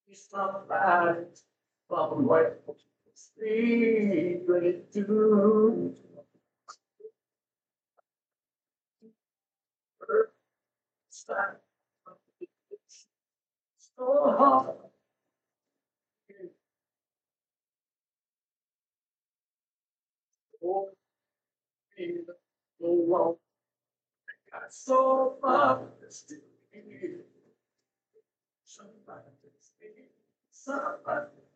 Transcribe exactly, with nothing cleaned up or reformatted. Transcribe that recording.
Somebody from what we could do. Stop. So hard. Oh, feel so long. Got so far. Still need somebody. Somebody.